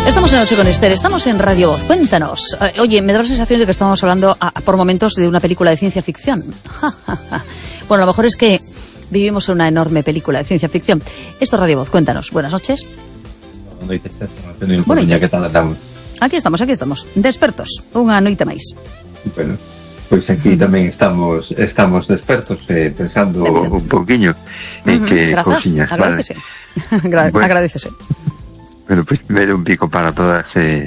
Estamos en Noche con Esther, estamos en Radio Voz. Cuéntanos. Oye, me da la sensación de que estamos hablando por momentos de una película de ciencia ficción. Bueno, a lo mejor es que vivimos en una enorme película de ciencia ficción. Esto es Radio Voz, cuéntanos. Buenas noches. Bueno, ¿qué tal andamos? Aquí estamos, despertos. Unha noite máis. Bueno, pois aquí tamén estamos despertos, pensando un poquinho en que cousiñas. Agradecese. Vale. Agradecese. Bueno, pois primeiro un pico para todas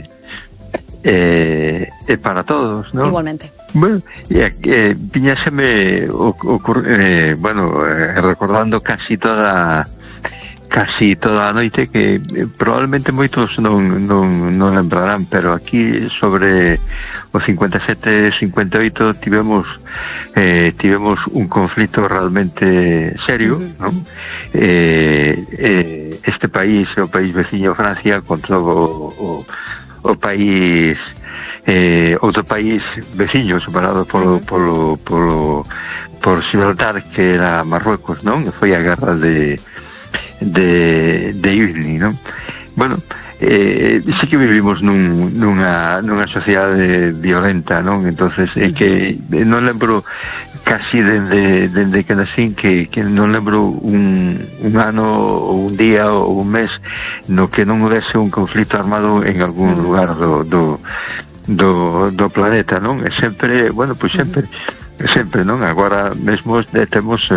para todos, ¿no? Igualmente. Bueno, piñáseme recordando casi toda a noite que probablemente moitos non lembrarán, pero aquí sobre o 57-58 tivemos un conflito realmente serio, ¿no? Este país, o país veciño Francia, contra o país outro país veciño separado por Gibraltar, que era Marruecos, non? Foi a guerra de Ifni, non? Bueno, sí que vivimos nunha sociedade violenta, non? Entonces, que non lembro casi dende que nacín que non lembro un ano ou un día ou un mes no que non houvese un conflito armado en algún lugar do planeta, non? E sempre, bueno, pois sempre, non? Agora mesmo temos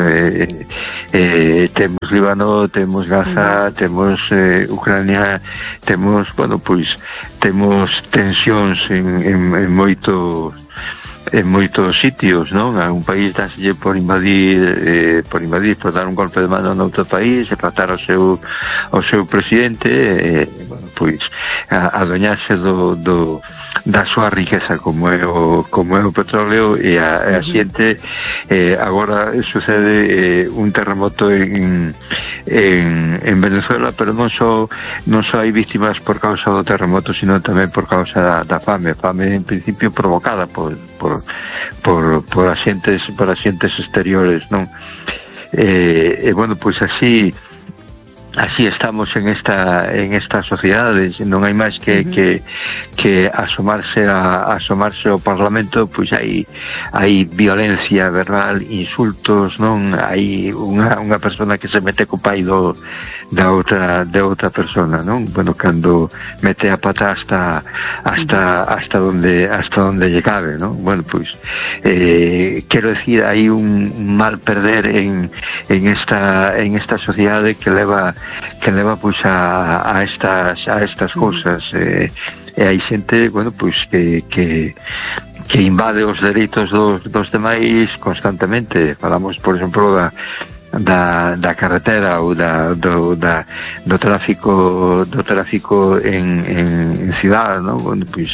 Líbano, temos Gaza, temos Ucrania, temos, bueno, pois temos tensións en moitos sitios, non? A un país dáselle por invadir, por dar un golpe de mano noutro país, e matar ao seu presidente, bueno, pois adueñarse da súa riqueza como é o petróleo e a xente. Agora sucede un terremoto en Venezuela, pero non só hai víctimas por causa do terremoto, sino tamén por causa da fame en principio provocada por axentes exteriores, non? Bueno, pois así estamos en esta sociedade. Non hai máis que asomarse ao Parlamento, pois hai violencia verbal, insultos, non? Hai unha persona que se mete co pai da outra persona, non? Bueno, cando mete a pata hasta donde lle cabe, non? Bueno, pois quero decir, hai un mal perder en esta sociedade que leva pois a estas cousas, e hai xente, bueno, pois que invade os dereitos dos demais constantemente. Falamos, por exemplo, da carretera ou do tráfico en cidade, non? Bueno, pois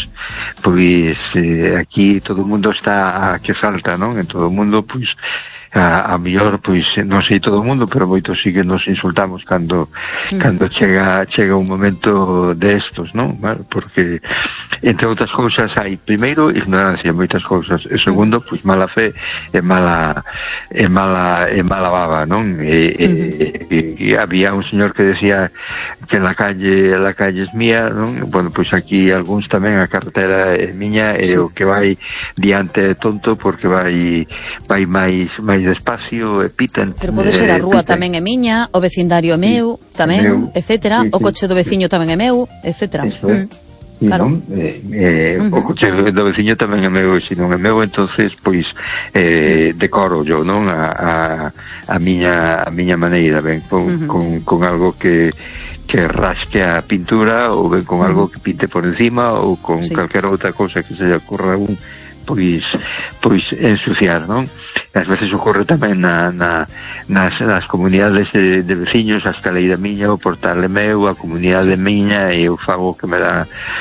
aquí todo o mundo está a que salta, non? En todo o mundo, pois a mellor, pois non sei todo o mundo, pero moitos sí que nos insultamos cando chega un momento destos, non? Bueno, porque entre outras cousas hai, primeiro, ignorancia en moitas cousas, e segundo, pois mala fe e mala baba, non? E había un señor que decía que la calle es mía, non? Bueno, pois aquí algúns tamén a carretera é miña, e o que vai diante é tonto porque vai máis despacio, e pitan. Pero pode ser a rúa tamén é miña, o vecindario é meu, tamén, etcétera, o coche do veciño tamén é meu, etcétera. Claro. O coche do veciño tamén é meu, e se non é meu, entonces pois decoro yo, non? A miña maneira, ben, con algo que rasque a pintura, ou ben con algo que pinte por encima, ou con calquera outra cousa que se lle ocurra pois ensuciar, non? Ás veces ocorre tamén nas comunidades de veciños, a escaleira miña, o portal é meu, a comunidade miña, e eu fago o que me dá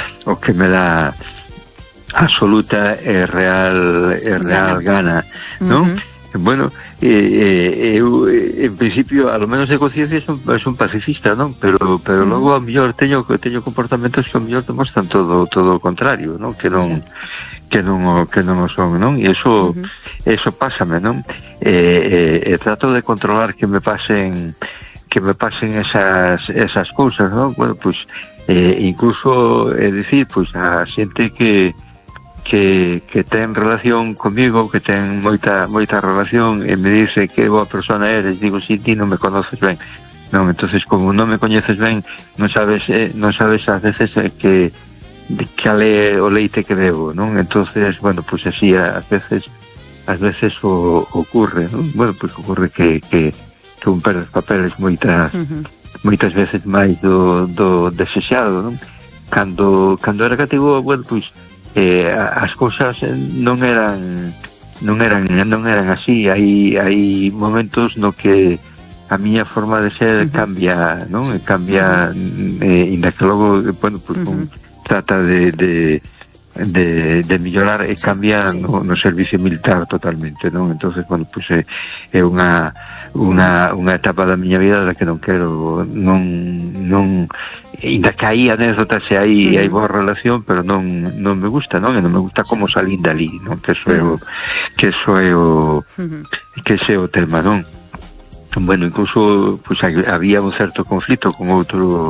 absoluta e real gana, non? Bueno, eu en principio, a lo menos de conciencia, son pacifista, non? Pero logo a mellor teño comportamentos que a mellor demostran todo o contrario, non? Que non o son, non? E eso pásame, non? E trato de controlar que me pasen me pasen esas cousas, non? Bueno, pois incluso decir, pois a xente que ten relación comigo, que ten moita relación e me dice que boa persona eres, digo, si ti non me conoces ben, non, entonces como non me coñeces ben, non sabes ás veces que é o leite que bebo, non? Entonces, bueno, pues así ás veces ocurre, non? Bueno, pues ocurre que un perde os papeles moitas veces máis do desexado, non? Cando era cativo, bueno, pues as cousas non eran así. Hai momentos no que a miña forma de ser cambia, non? Cambia, inda que logo, bueno, pues trata de mellorar e cambia no servicio militar totalmente, non? Entonces, bueno, pues é unha etapa da miña vida da que non quero, non inda que hai anécdotas e hai boa relación, pero non me gusta, non? E non me gusta como salín dali, non? Que eso é o tema, non? Bueno, incluso pues había un certo conflito con outro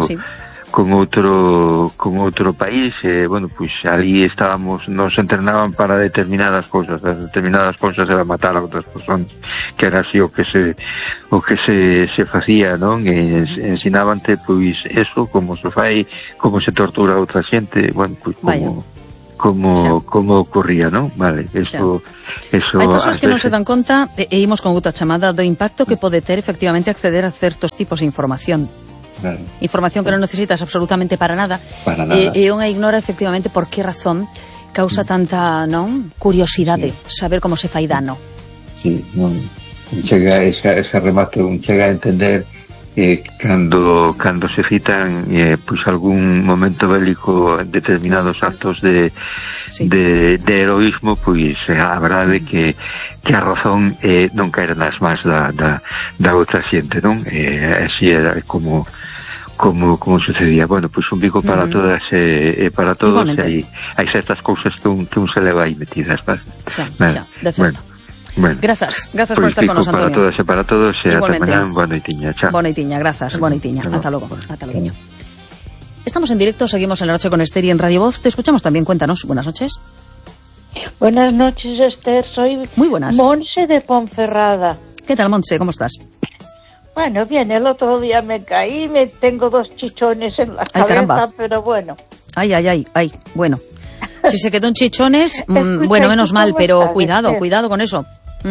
país, bueno, pues ali nos entrenaban para determinadas cousas era matar a outras persoas, que era así o que se facía, non? E ensinávante, pois, eso, como se fai, como se tortura a outra xente, bueno, pues como ocurría, non? Vale, eso hai persoas que non se dan conta, e imos con outra chamada, do impacto que pode ter efectivamente acceder a certos tipos de información. Claro. Información que non necesitas absolutamente para nada. E unha ignora efectivamente por que razón causa tanta, non, curiosidade, saber como se fai dano. Sí, non chega ese remate, chega a entender cando se citan pois algún momento bélico, determinados actos de heroísmo, pois a verdade que a razón non caer nas más da outra xente, non? Así era como sucedía. Bueno, pues un bico para todas e para todos. Hai certas cousas que un se leva aí metidas, xa, de certo. Bueno, grazas por estar con nos, Antonio. Para todos e ata mañá. Boa noitiña, chao. Boa noitiña, grazas, boa noitiña. Ata logo. Estamos en directo, seguimos en La Noche con Esther y en Radio Voz. Te escuchamos también, cuéntanos. Buenas noches. Buenas noches, Esther. Soy muy buenas. Monse de Ponferrada. ¿Qué tal, Monse? ¿Cómo estás? Bueno, bien, el otro día me caí, tengo 2 chichones en la cabeza, caramba. Pero bueno. Ay, bueno. Si se quedó en chichones, bueno, menos mal, pero estás, cuidado con eso.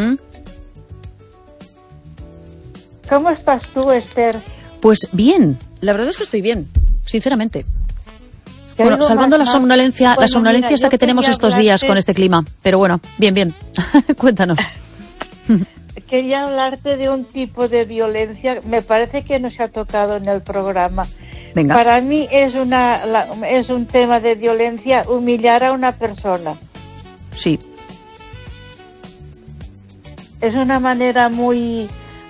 ¿Cómo estás tú, Esther? Pues bien, la verdad es que estoy bien, sinceramente. Bueno, salvando la somnolencia, esta que tenemos estos días con este clima, pero bueno, bien. Cuéntanos. Quería hablarte de un tipo de violencia, me parece que no se ha tocado en el programa. Venga. Para mí es un tema de violencia humillar a una persona. Sí. Es una manera muy,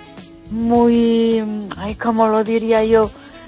¿cómo lo diría yo?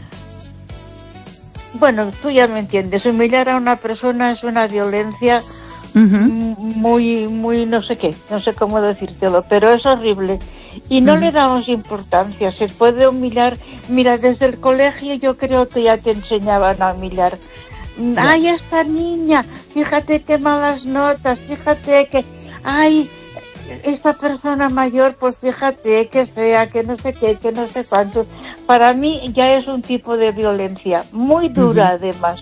Bueno, tú ya me entiendes. Humillar a una persona es una violencia muy, no sé cómo decírtelo, pero es horrible. Y no le damos importancia. Se puede humillar. Mira, desde el colegio yo creo que ya te enseñaban a humillar. Ay, esta niña, fíjate qué malas notas, fíjate que... Ay, esta persona mayor, pues fíjate que fea, que no sé qué, que no sé cuánto. Para mí ya es un tipo de violencia muy dura, además.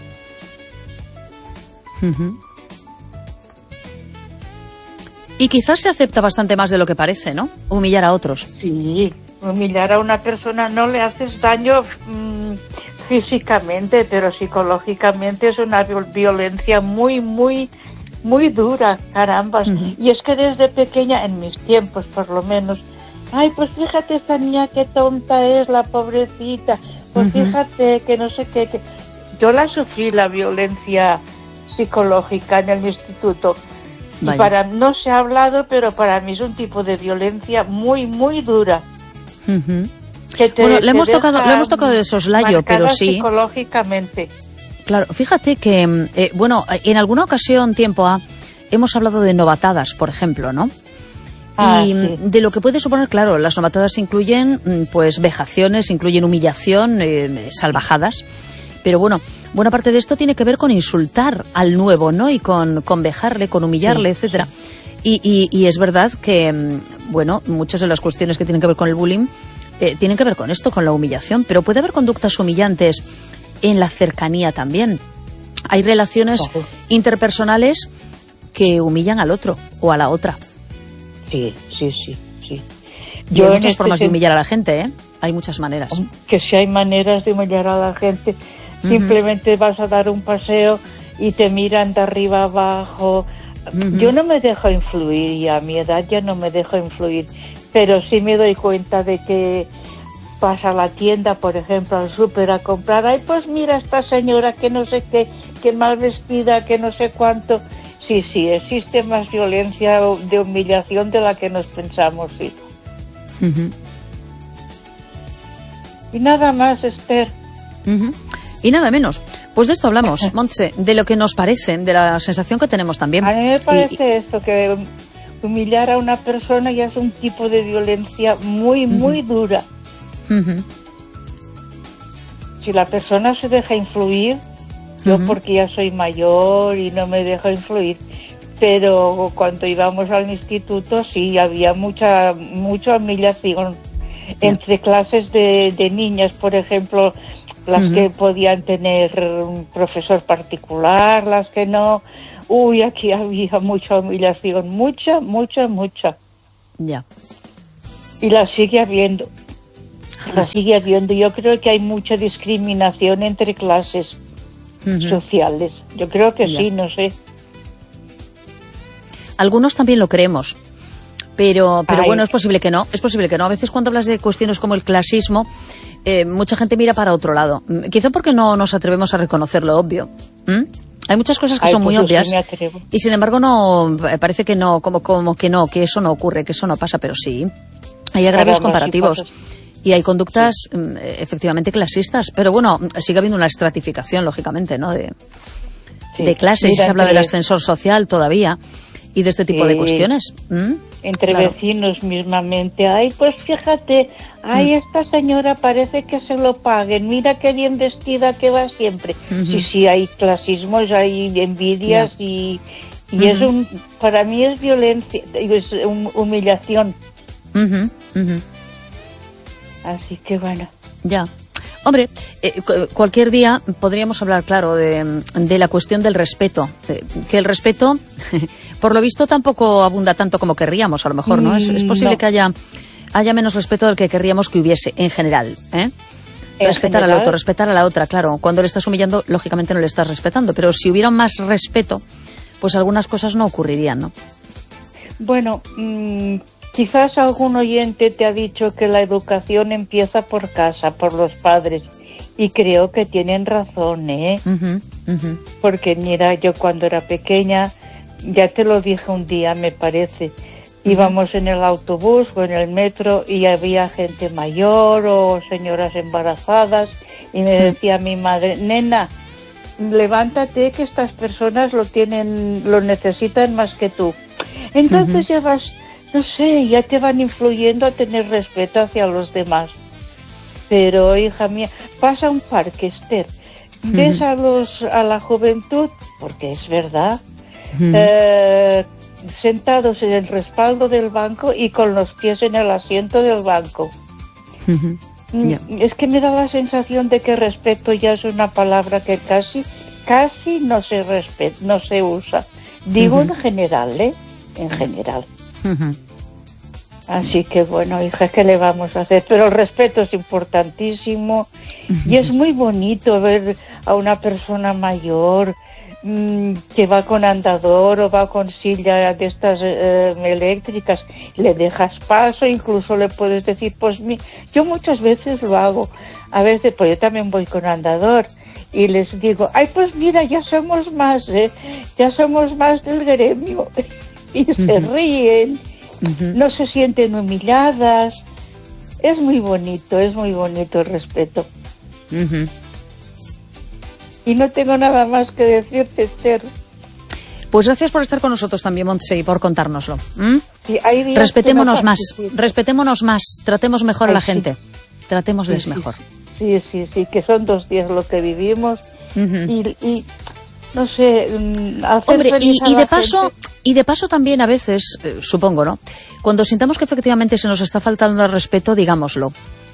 Y quizás se acepta bastante más de lo que parece, ¿no? Humillar a otros. Sí, humillar a una persona no le haces daño físicamente, pero psicológicamente es una violencia muy dura, carambas. Y es que desde pequeña, en mis tiempos por lo menos, ay, pues fíjate esta niña qué tonta es, la pobrecita, pues fíjate que no sé qué, que... Yo sufrí la violencia psicológica en el instituto. Y no se ha hablado, pero para mí es un tipo de violencia muy dura. Bueno, le hemos tocado de soslayo, pero sí. Psicológicamente. Claro, fíjate que, en alguna ocasión, hemos hablado de novatadas, por ejemplo, ¿no? Y de lo que puede suponer, claro, las nomatadas incluyen pues vejaciones, incluyen humillación, salvajadas, pero bueno, buena parte de esto tiene que ver con insultar al nuevo, ¿no? Y con vejarle, con humillarle, etcétera. Y es verdad que, bueno, muchas de las cuestiones que tienen que ver con el bullying tienen que ver con esto, con la humillación, pero puede haber conductas humillantes en la cercanía también. Hay relaciones interpersonales que humillan al otro o a la otra. Sí. Y hay muchas formas de humillar a la gente, ¿eh? Hay muchas maneras. Que si hay maneras de humillar a la gente, simplemente vas a dar un paseo y te miran de arriba abajo. Yo no me dejo influir, y a mi edad ya no me dejo influir, pero sí me doy cuenta de que pasa a la tienda, por ejemplo, al súper a comprar. Ay, pues mira esta señora que no sé qué, que mal vestida, que no sé cuánto. Sí, existe más violencia de humillación de la que nos pensamos, sí. Y nada más, Esther. Y nada menos. Pues de esto hablamos, Montse, de lo que nos parece, de la sensación que tenemos también. A mí me parece esto, que humillar a una persona ya es un tipo de violencia muy, muy dura. Si la persona se deja influir, yo porque ya soy mayor y no me dejo influir, pero cuando íbamos al instituto sí había mucha humillación entre clases de niñas, por ejemplo, las que podían tener un profesor particular, las que no. Uy, aquí había mucha humillación, mucha. Ya. Y la sigue habiendo. Yo creo que hay mucha discriminación entre clases sociales. Yo creo que sí, no sé. Algunos también lo creemos, pero bueno, es posible que no. A veces cuando hablas de cuestiones como el clasismo, mucha gente mira para otro lado. Quizá porque no nos atrevemos a reconocer lo obvio. Hay muchas cosas que son muy obvias y sin embargo no parece que no, como que no, que eso no ocurre, que eso no pasa, pero sí. Hay agravios comparativos. Y hay conductas efectivamente clasistas, pero bueno, sigue habiendo una estratificación, lógicamente, ¿no? De clases, se habla del ascensor social todavía y de este tipo de cuestiones. Entre vecinos mismamente. Ay, pues fíjate, esta señora parece que se lo paguen, mira qué bien vestida que va siempre. Sí, hay clasismos, hay envidias y es para mí es violencia, es humillación. Así que bueno. Ya. Hombre, cualquier día podríamos hablar, claro, de la cuestión del respeto. Que el respeto, por lo visto, tampoco abunda tanto como querríamos, a lo mejor, ¿no? Es posible que haya menos respeto del que querríamos que hubiese, en general, ¿eh? Respetar al otro, respetar a la otra, claro. Cuando le estás humillando, lógicamente no le estás respetando. Pero si hubiera más respeto, pues algunas cosas no ocurrirían, ¿no? Bueno, quizás algún oyente te ha dicho que la educación empieza por casa, por los padres, y creo que tienen razón, ¿eh? Porque mira, yo cuando era pequeña, ya te lo dije un día, me parece, íbamos en el autobús o en el metro y había gente mayor o señoras embarazadas y me decía mi madre, nena, levántate que estas personas lo necesitan más que tú. Entonces ya vas, no sé, ya te van influyendo a tener respeto hacia los demás. Pero, hija mía, pasa a un parque, Esther, ves a la juventud, porque es verdad, sentados en el respaldo del banco y con los pies en el asiento del banco. Es que me da la sensación de que respeto ya es una palabra que casi no se respeta, no se usa. Digo en general, ¿eh? En general. Así que bueno, hija, ¿qué le vamos a hacer? Pero el respeto es importantísimo y es muy bonito ver a una persona mayor que va con andador o va con silla de estas eléctricas, le dejas paso, incluso le puedes decir, pues yo muchas veces lo hago, a veces pues yo también voy con andador y les digo, ay, pues mira, ya somos más del gremio. Y se ríen, no se sienten humilladas. Es muy bonito el respeto. Y no tengo nada más que decirte, Esther. Pues gracias por estar con nosotros también, Montse, y por contárnoslo. Sí, hay días respetémonos que más, sí. respetémonos más, tratemos mejor a la Sí. gente, tratémosles Sí, mejor. Sí, que son 2 días lo que vivimos. Y no sé, hacer Hombre, feliz a y la de paso, gente. y de paso también a veces, supongo, ¿no? Cuando sintamos que efectivamente se nos está faltando al respeto, digámoslo.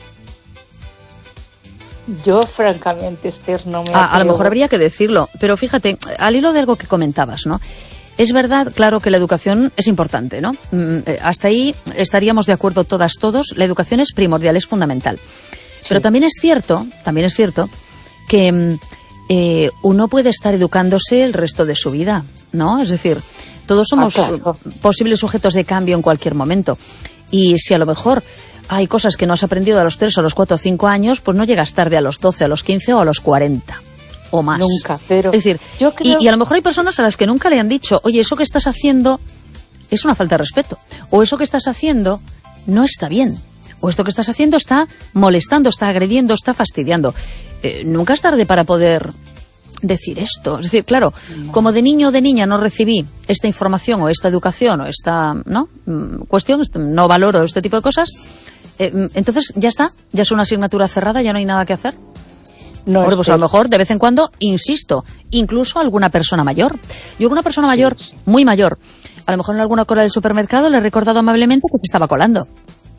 Yo, francamente, Esther, no me A lo atrevo. mejor habría que decirlo, pero fíjate, al hilo de algo que comentabas, ¿no? Es verdad, claro, que la educación es importante, ¿no? Hasta ahí estaríamos de acuerdo todas, todos. La educación es primordial, es fundamental. Pero también es cierto que uno puede estar educándose el resto de su vida, ¿no? Es decir, todos somos claro. posibles sujetos de cambio en cualquier momento. Y si a lo mejor hay cosas que no has aprendido a los 3, a los 4 o 5 años, pues no llegas tarde a los 12, a los 15 o a los 40 o más. Nunca, pero es decir, yo creo... y a lo mejor hay personas a las que nunca le han dicho, oye, eso que estás haciendo es una falta de respeto, o eso que estás haciendo no está bien, o esto que estás haciendo está molestando, está agrediendo, está fastidiando. Nunca es tarde para poder decir esto. Es decir, claro, como de niño o de niña no recibí esta información o esta educación o esta cuestión, no valoro este tipo de cosas, entonces ya está, ya es una asignatura cerrada, ya no hay nada que hacer. No, Hombre, pues a lo mejor de vez en cuando, insisto, incluso alguna persona mayor. Yo alguna persona mayor, muy mayor, a lo mejor en alguna cola del supermercado le he recordado amablemente que se estaba colando.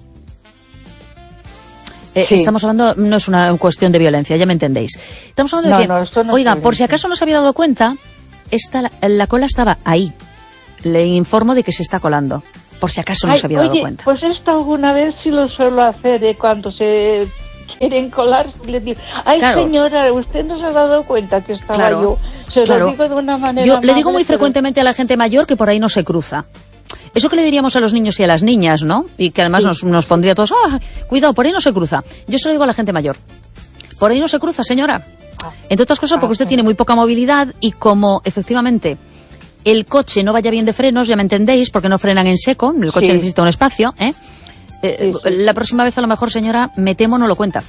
Estamos hablando, no es una cuestión de violencia, ya me entendéis. Estamos hablando de que, esto no oiga, es por si acaso no se había dado cuenta, la cola estaba ahí. Le informo de que se está colando, por si acaso no se había dado cuenta. Pues esto alguna vez sí lo suelo hacer, cuando se quieren colar, les digo, ay, claro. Señora, usted no se ha dado cuenta que estaba yo. Se lo digo de una manera Yo le digo muy frecuentemente a la gente mayor que por ahí no se cruza. Eso que le diríamos a los niños y a las niñas, ¿no? Y que además nos pondría a todos, cuidado, por ahí no se cruza. Yo se lo digo a la gente mayor. Por ahí no se cruza, señora. Entre otras cosas porque usted tiene muy poca movilidad y como efectivamente el coche no vaya bien de frenos, ya me entendéis, porque no frenan en seco, el coche necesita un espacio, la próxima vez a lo mejor, señora, me temo no lo cuenta.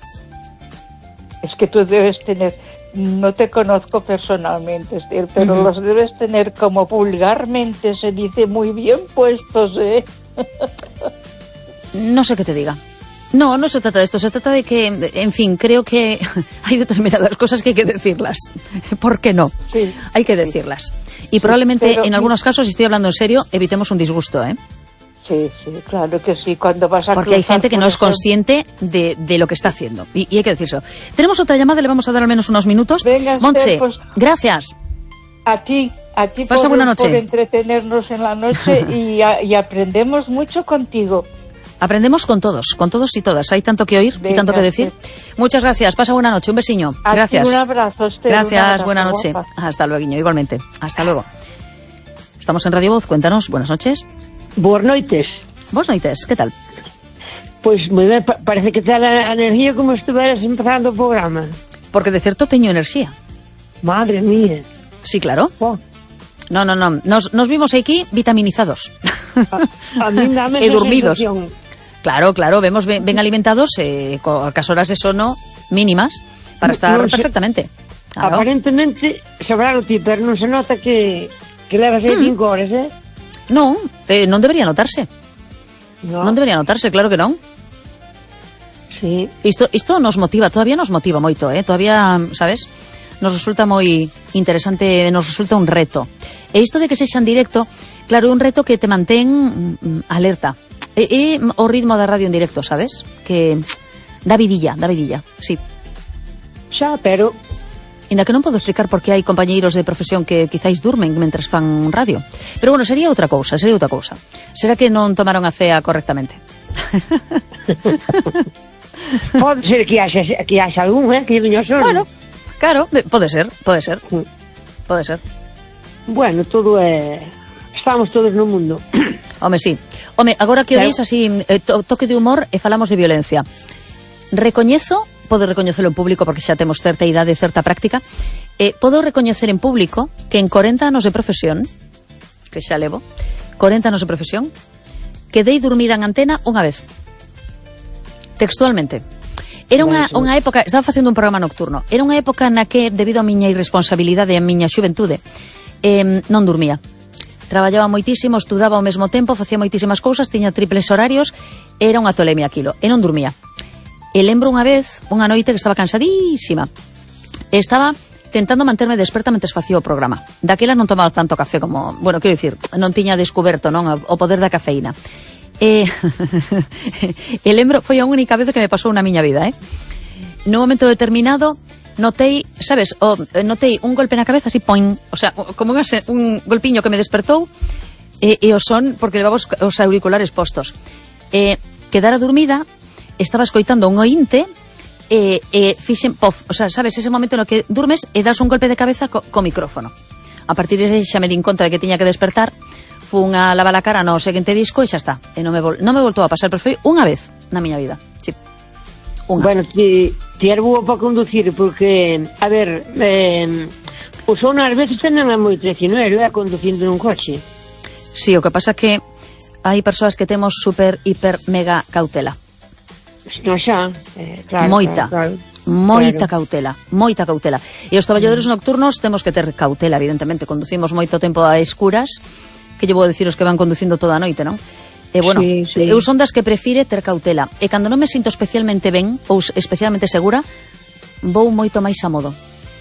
Es que tú debes tener, no te conozco personalmente, Esther, pero los debes tener como vulgarmente se dice muy bien puestos, No sé qué te diga. No se trata de esto, se trata de que, en fin, creo que hay determinadas cosas que hay que decirlas. ¿Por qué no? Sí. Hay que decirlas. Y probablemente, en algunos casos, si estoy hablando en serio, evitemos un disgusto, ¿eh? Sí, claro que sí, cuando vas a porque hay gente que no es consciente de lo que está haciendo. Y hay que decirlo. Tenemos otra llamada, le vamos a dar al menos unos minutos. Venga, Montse, pues, gracias. A ti Pasa buena noche. por entretenernos en la noche y aprendemos mucho contigo. Aprendemos con todos y todas. Hay tanto que oír y tanto que decir. Muchas gracias. Pasa buena noche. Un besiño. Gracias. Un abrazo, Esther. Gracias. Buena noche. Hasta luego, igualmente. Hasta luego. Estamos en Radio Voz. Cuéntanos. Buenas noches. Boas noites. Boas noites. ¿Qué tal? Pois moi ben, parece que te a energía como estuveras empezando o programa. Porque de cierto teño enerxía. Madre mía. Sí, claro. Oh. No. Nos vimos aquí vitaminizados. A mí dame e dormidos. Sensación. Claro, ben alimentados, con as horas de sono mínimas para estar perfectamente. Claro. Aparentemente sobraron ti, pero non se nota que levas aí 5 horas, Non, non debería notarse. No. Non debería notarse, claro que non. Sí. Isto nos motiva, todavía nos motiva moito, todavía, sabes? Nos resulta moi interesante, nos resulta un reto. E isto de que sexa en directo, claro, é un reto que te mantén alerta. É o ritmo da radio en directo, sabes? Que dá vidilla, sí. Xa, pero... Ainda que non podo explicar por que hai compañeiros de profesión que quizáis durmen mentres fan radio. Pero bueno, sería outra cousa. Será que non tomaron a cea correctamente. Pode ser que haxa algún, que veña sono. Bueno, claro, pode ser. Bueno, todo é... Estamos todos no mundo. Home, sí. Home, agora que o dis así, toque de humor e falamos de violencia. Podo recoñecelo en público porque xa temos certa idade, certa práctica. Podo recoñecer en público que en 40 anos de profesión, que xa levo, 40 anos de profesión, quedei dormida en antena unha vez. Textualmente. Era unha época, estaba facendo un programa nocturno, era unha época na que, debido a miña irresponsabilidade e a miña xuventude, non dormía. traballaba moitísimo, estudaba ao mesmo tempo, facía moitísimas cousas, tiña triples horarios, era unha tolemia aquilo, e non dormía. E lembro unha vez, unha noite que estaba cansadísima, e estaba tentando manterme desperta mentres facía o programa. Daquela non tomaba tanto café como, bueno, quero dicir, non tiña descoberto, non, o poder da cafeína. E lembro, foi a única vez que me pasou na miña vida, nun momento determinado notei, sabes, notei un golpe na cabeza así, poing, o sea, como un golpiño que me despertou, e o son, porque levaba os auriculares postos. Quedara dormida, estaba escoitando un ointe, fixen pof, o sea, sabes, ese momento no que durmes e das un golpe de cabeza co micrófono. A partir de ese xa me din conta de que tiña que despertar, fun a lavar a cara no seguinte disco e xa está. E non me voltou a pasar, pero foi unha vez na miña vida. Sí. Unha. Bueno, ti era boa para conducir, porque, a ver, o son ás veces tamén é moi traicionero, conducindo nun coche. Sí, o que pasa que hai persoas que temos super, hiper, mega cautela. Non xa, claro. Moita cautela. E os traballadores nocturnos temos que ter cautela, evidentemente. Conducimos moito tempo a escuras, que lle vou dicir os que van conducindo toda a noite, non? E, bueno, sí. Eu son das que prefire ter cautela. E cando non me sinto especialmente ben ou especialmente segura, vou moito máis a modo.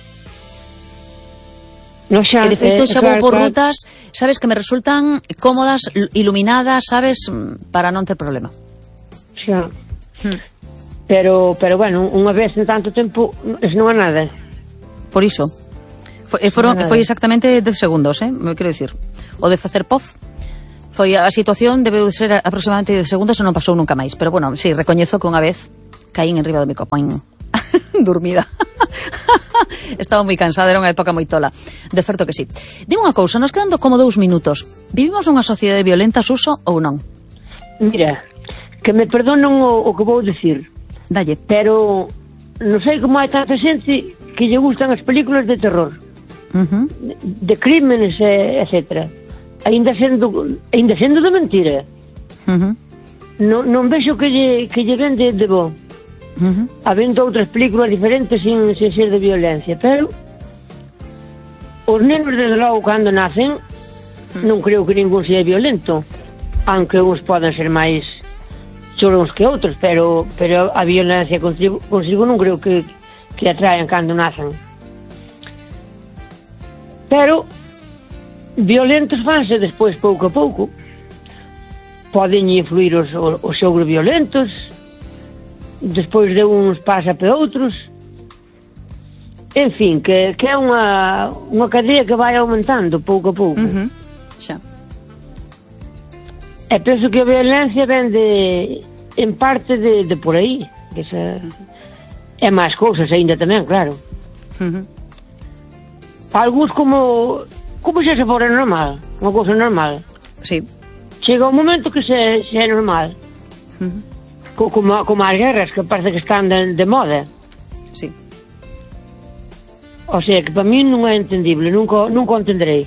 No xa, e de feito xa vou por rutas, sabes, que me resultan cómodas, iluminadas, sabes, para non ter problema. Xa. Pero bueno, unha vez en tanto tempo, eso non é nada. Por iso. Foi exactamente 10 segundos, me quero dicir. O de facer pof. Foi a situación, debe ser aproximadamente 10 segundos e non pasou nunca máis. Pero bueno, sí, recoñezo que unha vez caín en riba do micrófono dormida. Estaba moi cansada, era unha época moi tola. De certo que sí. Dime unha cousa, nos quedando como 2 minutos. Vivimos nunha sociedade violenta, Suso, ou non? Mira, que me perdonen o que vou dicir. Dalle. Pero non sei como hai tanta xente que lle gustan as películas de terror. De crímenes, etcétera. Ainda sendo de mentira. Non vexo que lle ven de bo. Habendo outras películas diferentes sin ser de violencia, pero os nenos desde logo cando nacen non creo que ningún sea violento, aunque uns poden ser máis chorons que outros, pero a violencia consigo non creo que atraen cando nacen. Pero violentos fanse despois pouco a pouco. Poden influir os xogros violentos, despois de uns pasa para outros. En fin, que é unha cadea que vai aumentando pouco a pouco. Xa. E penso que a violencia ven en parte de por aí. E máis cousas aínda tamén, claro. Algúns como xa se fora normal, unha cousa normal. Sí. Chega un momento que se é normal. Como as guerras, que parece que están de moda. Sí. O sea, que para mí non é entendible, nunca o entenderei.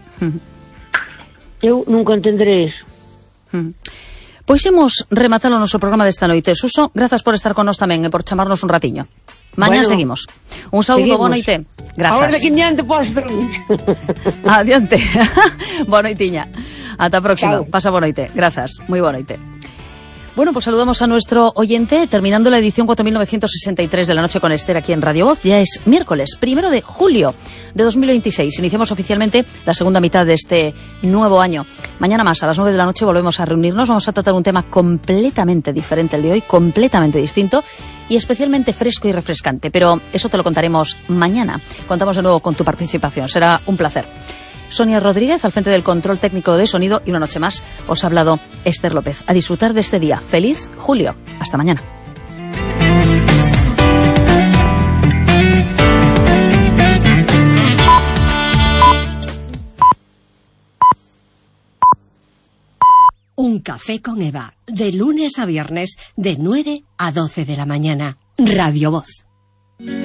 Eu nunca entenderei iso. Pois imos rematar o noso programa desta noite. Suso, grazas por estar con nós tamén e por chamarnos un ratiño. Mañan seguimos. Un saúdo, boa noite. Grazas. Ahora que diante podes dormir. Adiante. Boa noitiña. Ata a próxima. Chao. Pasa boa noite. Grazas. Moi boa noite. Bueno, pues saludamos a nuestro oyente, terminando la edición 4963 de La Noche con Esther aquí en Radio Voz. Ya es miércoles, 1 de julio de 2026. Iniciamos oficialmente la segunda mitad de este nuevo año. Mañana más, a las 9 de la noche, volvemos a reunirnos. Vamos a tratar un tema completamente diferente el de hoy, completamente distinto y especialmente fresco y refrescante. Pero eso te lo contaremos mañana. Contamos de nuevo con tu participación. Será un placer. Sonia Rodríguez al frente del control técnico de sonido y una noche más os ha hablado Esther López. A disfrutar de este día. ¡Feliz julio! Hasta mañana. Un café con Eva, de lunes a viernes, de 9 a 12 de la mañana. Radio Voz.